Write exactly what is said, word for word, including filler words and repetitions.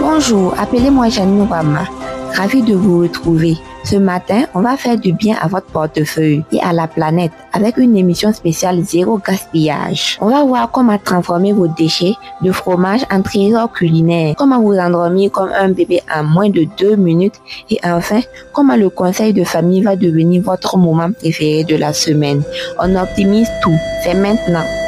Bonjour, appelez-moi Janine Obama. Ravi de vous retrouver. Ce matin, on va faire du bien à votre portefeuille et à la planète avec une émission spéciale Zéro Gaspillage. On va voir comment transformer vos déchets de fromage en trésor culinaire, comment vous endormir comme un bébé en moins de deux minutes et enfin, comment le conseil de famille va devenir votre moment préféré de la semaine. On optimise tout. C'est maintenant.